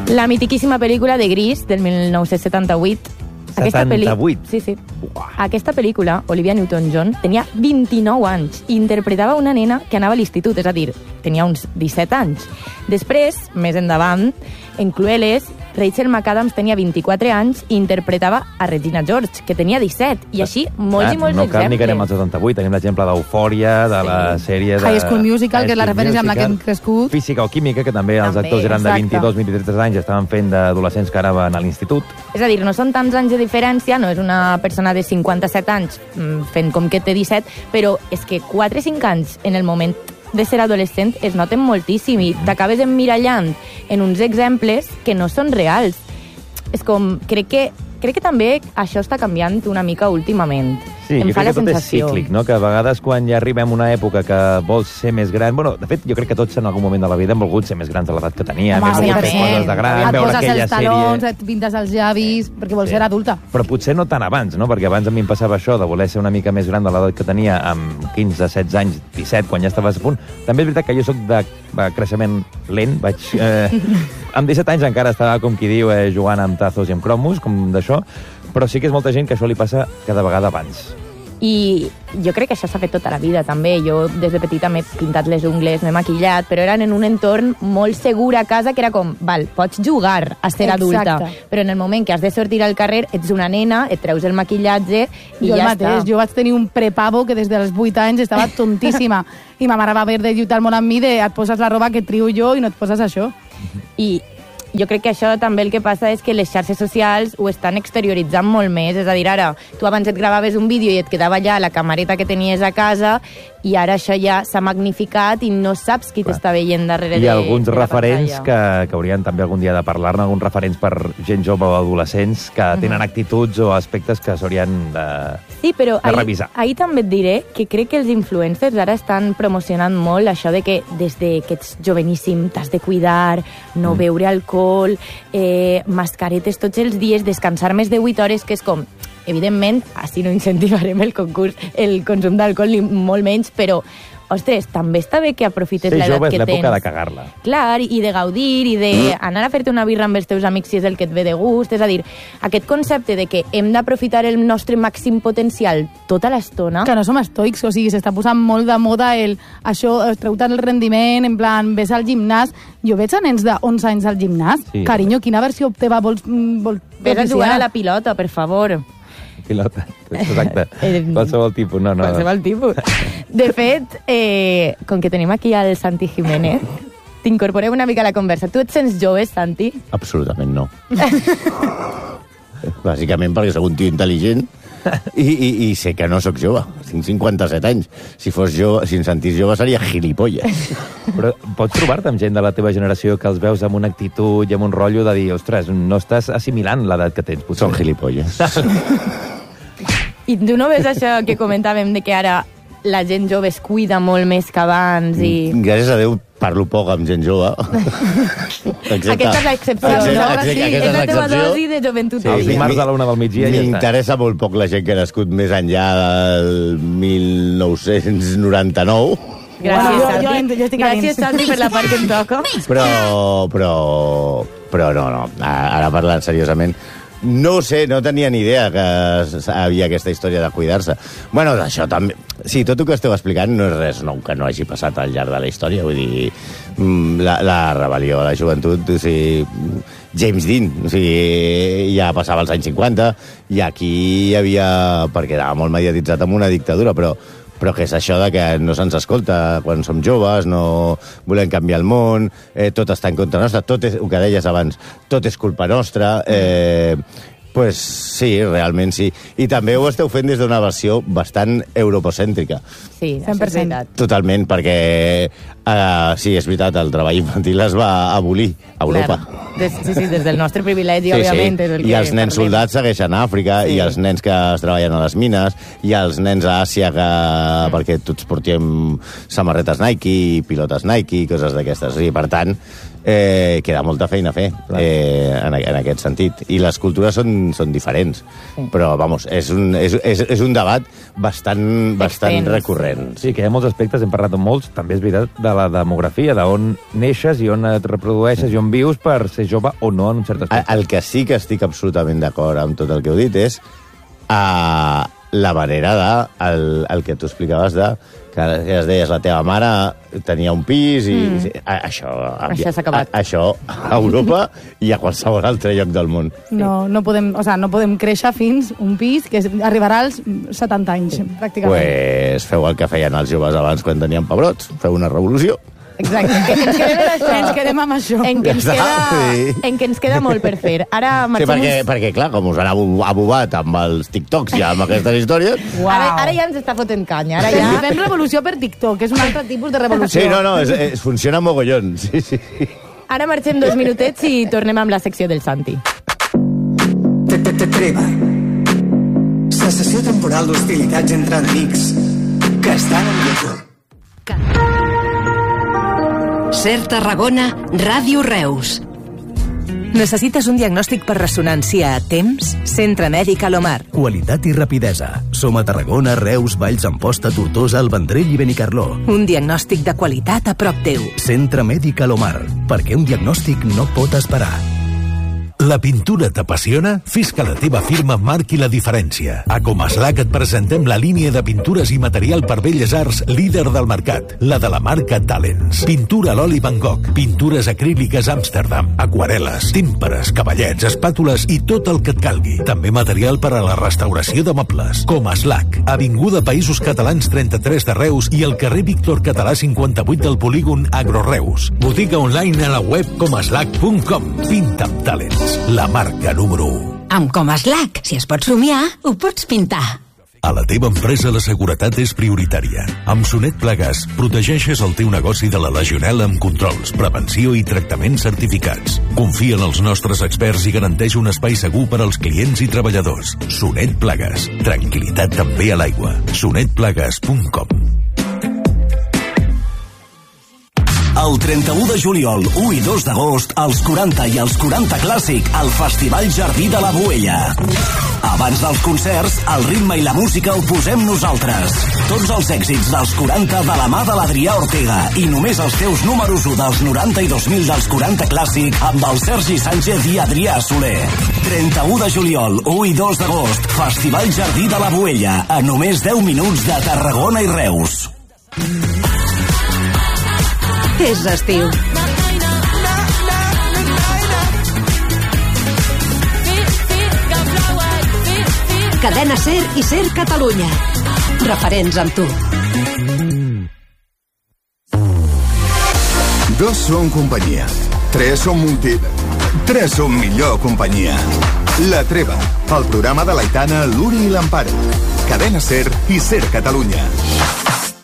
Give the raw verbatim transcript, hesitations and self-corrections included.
La mitiquíssima pel·lícula de Gris, del mil nou-cents setanta-vuit. Aquesta setanta-vuit? Sí, sí. Uah. Aquesta pel·lícula, Olivia Newton-John, tenia vint-i-nou anys i interpretava una nena que anava a l'institut, és a dir, tenia uns disset anys. Després, més endavant, en Clueless, Rachel McAdams tenia vint-i-quatre anys i interpretava a Regina George, que tenia disset. I així, molts ah, i molts no exemples. cal ni que anem al setanta-vuit. Tenim l'exemple d'Eufòria, de sí. la sèrie de... High School Musical, que és la referència amb la que hem crescut. Física o Química, que també, també els actors eren de vint-i-dos vint-i-tres anys, estaven fent d'adolescents que ara van a l'institut. És a dir, no són tants anys de diferència, no és una persona de cinquanta-set anys fent com que té disset, però és que quatre o cinc anys en el moment de ser adolescent es noten moltíssim i t'acabes emmirallant en uns exemples que no són reals. És com, crec que, crec que també això està canviant una mica últimament. Sí, em jo fa crec la que tot sensació. és cíclic, no? Que a vegades quan ja arribem a una època que vols ser més gran... Bueno, de fet, jo crec que tots en algun moment de la vida hem volgut ser més grans de l'edat que teníem, Home, hem volgut fer sí, coses de gran, et veure poses aquella els talons, sèrie... et pintes els llavis, perquè vols Sí. ser adulta. Però potser no tan abans, no? Perquè abans a mi em passava això de voler ser una mica més gran de l'edat que tenia amb quinze, setze anys, disset, quan ja estaves a punt. També és veritat que jo sóc de creixement lent, vaig... Eh, amb disset anys encara estava, com qui diu, eh, jugant amb tazos i amb cromos, com d'això, però sí que és molta gent que això li passa cada vegada abans. I jo crec que això s'ha fet tota la vida, també. Jo, des de petita, m'he pintat les ungles, m'he maquillat, però eren en un entorn molt segur a casa, que era com, val, pots jugar a ser adulta, Exacte. però en el moment que has de sortir al carrer, ets una nena, et treus el maquillatge i Jo el ja mateix, està. jo vaig tenir un prepavo que des dels vuit anys estava tontíssima. I ma mare va haver de lluitar molt amb mi de et poses la roba que trio jo i no et poses això. I jo crec que això també el que passa és que les xarxes socials ho estan exterioritzant molt més. És a dir, ara, tu abans et gravaves un vídeo i et quedava allà la camareta que tenies a casa i ara això ja s'ha magnificat i no saps qui t'està veient darrere de, Hi ha alguns de la referents pantalla. que, que haurien també algun dia de parlar-ne, alguns referents per gent jove o adolescents que tenen actituds o aspectes que s'haurien de, Sí, però de ahir, revisar. ahir també et diré que crec que els influencers ara estan promocionant molt això de que des de que ets joveníssim t'has de cuidar, no mm. beure alcohol, eh, mascaretes tots els dies, descansar més de vuit hores, que és com... Evidentment, així no incentivarem el concurs, el consum d'alcohol, ni molt menys, però, ostres, també està bé que aprofites Ser l'edat jove és que tens. l'època de cagar-la. Clar, i de gaudir, i d'anar a fer-te una birra amb els teus amics si és el que et ve de gust. És a dir, aquest concepte de que hem d'aprofitar el nostre màxim potencial tota l'estona... Que no som estoics, o sigui, s'està posant molt de moda el, això, treu-te el rendiment, en plan, ves al gimnàs. Jo veig a nens d'onze anys al gimnàs. Sí. Carinyo, quina versió teva vols, vols Ves a jugar a la pilota, per favor. Pilota, exacte. Qualsevol tipus, no, no. Qualsevol tipus. De fet, eh, com que tenim aquí el Santi Jiménez, t'incorporem una mica a la conversa. Tu et sents jove, Santi? Absolutament no. Bàsicament perquè sóc un tio intel·ligent i, i, i sé que no sóc jove. Tinc cinquanta-set anys. Si fos jove, si em sentís jove seria gilipolles. Però pots trobar-te amb gent de la teva generació que els veus amb una actitud i amb un rotllo de dir, ostres, no estàs assimilant l'edat que tens, potser. Són gilipolles. I tu no ves això que comentàvem de que ara la gent jove es cuida molt més que abans i... Gràcies a Déu parlo poc amb gent jove. Excepte, aquesta és l'excepció, Excepte, no? excepte, Sí, aquesta és és la teva l'excepció. dosi de joventut. Sí, els dimarts a la una del migdia i ja està. M'interessa molt poc la gent que ha nascut més enllà del mil nou-cents noranta-nou. Gràcies, Bueno, jo- Santi. jo ent- jo estic a Gràcies, dins. Santi, per la part que em toca. Però, però, però no, no. Ara parlant seriosament, no ho sé, no tenia ni idea que s- havia aquesta història de cuidar-se. Bueno, això també... Sí, tot el que esteu explicant no és res nou que no hagi passat al llarg de la història. Vull dir, mm, la, la rebel·lió de la joventut, o sigui, James Dean, o sigui, ja passava als anys cinquanta, i aquí hi havia... perquè era molt mediatitzat amb una dictadura, però però que és això de que no se'ns escolta quan som joves, no volem canviar el món, eh, tot està en contra nostra, tot és, el que deies abans, tot és culpa nostra, eh, pues sí, realment sí. I també ho esteu fent des d'una versió bastant europocèntrica. Sí, cent per cent. això és veritat. Totalment, perquè eh, sí, és veritat, el treball infantil es va abolir a Europa. Clar. Des, sí, sí, des del nostre privilegi, òbviament. és el I que els nens parlem. soldats segueixen a Àfrica, Sí. i els nens que es treballen a les mines, i els nens a Àsia que... Mm. perquè tots portem samarretes Nike, pilotes Nike, coses d'aquestes. I per tant, eh, queda molta feina a fer eh, en, en aquest sentit. I les cultures són, són diferents. Sí. Però, vamos, és un, és, és, és un debat bastant, bastant recurrent. Sí, que hi ha molts aspectes, hem parlat amb molts, també és veritat, de la demografia, d'on neixes i on et reprodueixes i on vius per ser jove o no en un cert aspecte. El que sí que estic absolutament d'acord amb tot el que heu dit és uh, la manera de, el, el que tu explicaves de que es deies, la teva mare tenia un pis i... Mm. i a, això això s'ha acabat. A, això a Europa i a qualsevol altre lloc del món. No, no, podem, o sea, no podem créixer fins un pis que arribarà als setanta anys, pràcticament. Pues feu el que feien els joves abans quan tenien pebrots. Feu una revolució. Exacte, que ens quedem, això. ens quedem amb això. En què ens, queda, en què ens queda molt per fer. Ara sí, perquè, uns... perquè, clar, com us han abubat amb els TikToks i amb aquestes històries... Wow. Ara, ara ja ens està fotent canya. Ara ja... Fem revolució per TikTok, és un altre tipus de revolució. Sí, no, no, és, és, funciona mogollon. Sí, sí. Ara marxem dos minutets i tornem amb la secció del Santi. Treva. Cessació temporal d'hostilitats entre enemics que estan en lloc. Ser Tarragona, Ràdio Reus. Necessites un diagnòstic per ressonància a temps? Centre Mèdic Alomar. Qualitat i rapidesa. Som a Tarragona, Reus, Valls, Amposta, Tortosa, el Vendrell i Benicarló. Un diagnòstic de qualitat a prop teu. Centre Mèdic Alomar. Perquè un diagnòstic no pot esperar. La pintura t'apassiona? Fes que la teva firma marqui la diferència. A Comaslac et presentem la línia de pintures i material per belles arts líder del mercat, la de la marca Talents. Pintura a l'oli Van Gogh, pintures acríliques Amsterdam, aquarel·les, tímpares, cavallets, espàtules i tot el que et calgui. També material per a la restauració de mobles. Comaslac, Avinguda Països Catalans trenta-tres de Reus i al carrer Víctor Català cinquanta-vuit del polígon Agroreus. Botiga online a la web comaslac punt com. Pinta amb Talents. La marca número u. Amb Comaslac, si es pot somiar, ho pots pintar. A la teva empresa la seguretat és prioritària. Amb Sonet Plagues protegeixes el teu negoci de la legionel·la amb controls, prevenció i tractaments certificats. Confia en els nostres experts i garanteix un espai segur per als clients i treballadors. Sonet Plagues. Tranquilitat també a l'aigua. sonet plagues punt com. El trenta-u de juliol, u i dos d'agost, els quaranta i els quaranta Clàssic al Festival Jardí de la Boella. Abans dels concerts, el ritme i la música ho posem nosaltres. Tots els èxits dels quaranta de la mà de l'Adrià Ortega i només els teus números u dels noranta i dos mil dels quaranta Clàssic amb el Sergi Sánchez i Adrià Soler. trenta-u de juliol, u i dos d'agost, Festival Jardí de la Boella, a només deu minuts de Tarragona i Reus. És estiu. Cadena Ser i Ser Catalunya. Referents amb tu. Dos són companyia. Tres són multi... Tres són millor companyia. La Treva, el programa de l'Aitana, l'Uri i l'Amparo. Cadena Ser i Ser Catalunya.